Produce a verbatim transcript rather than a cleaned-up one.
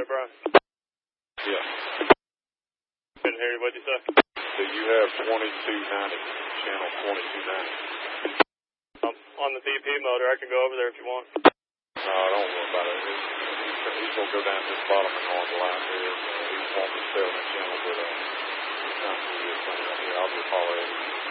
there, Brian? Yeah. Couldn't hear you. What'd you say? Do you have twenty-two ninety, channel twenty-two ninety? I'm on the V P motor. I can go over there if you want. No, I don't worry about it. He's, he's, he's going to go down to this bottom of north line here. Uh, he's wanting to stay on that channel, but uh, he's trying to do this thing right here. I'll just follow him.